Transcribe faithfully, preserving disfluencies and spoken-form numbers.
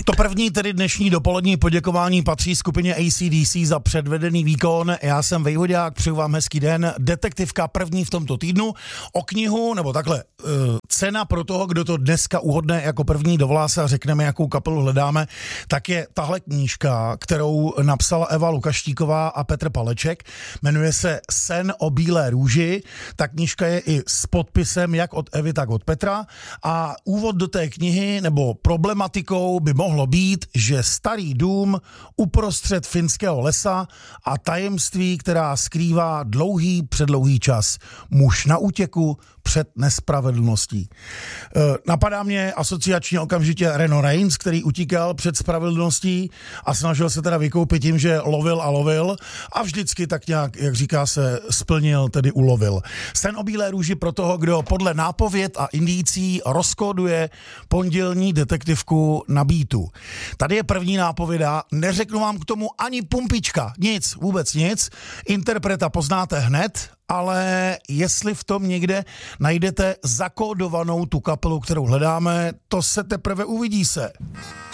To první, tedy dnešní dopolední poděkování patří skupině A C D C za předvedený výkon. Já jsem Vejvodák, přeju vám hezký den. Detektivka první v tomto týdnu. O knihu, nebo takhle, uh, cena pro toho, kdo to dneska uhodne jako první dovolá se a řekneme, jakou kapelu hledáme, tak je tahle knížka, kterou napsala Eva Lukaštíková a Petr Paleček. Jmenuje se Sen o bílé růži. Ta knížka je i s podpisem jak od Evy, tak od Petra. A úvod do té knihy, nebo problematikou by mohlo být, že starý dům uprostřed finského lesa a tajemství, která skrývá dlouhý předlouhý čas. Muž na útěku před nespravedlností. E, napadá mě asociačně okamžitě Reno Reigns, který utíkal před spravedlností a snažil se teda vykoupit tím, že lovil a lovil a vždycky tak nějak, jak říká se, splnil, tedy ulovil. Sen o bílé růži pro toho, kdo podle nápověd a indicí rozkóduje pondělní detektivku na Beatu. Tady je první nápověda, neřeknu vám k tomu ani pumpička, nic, vůbec nic. Interpreta poznáte hned, ale jestli v tom někde najdete zakódovanou tu kapelu, kterou hledáme, to se teprve uvidí se.